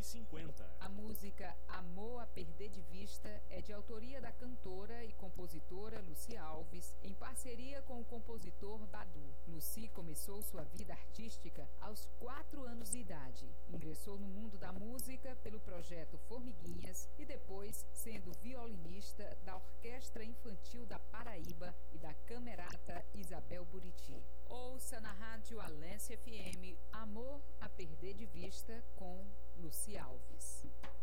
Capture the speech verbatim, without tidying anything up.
cinquenta. A música Amor a Perder de Vista é de autoria da cantora e compositora Lucy Alves, em parceria com o compositor Badu. Lucy começou sua vida artística aos quatro anos de idade. Ingressou no mundo da música pelo projeto Formiguinhas e depois sendo violinista da Orquestra Infantil da Paraíba e da Camerata Isabel Buriti. Ouça na rádio Alência F M Amor a Perder de Vista com Lucy Alves.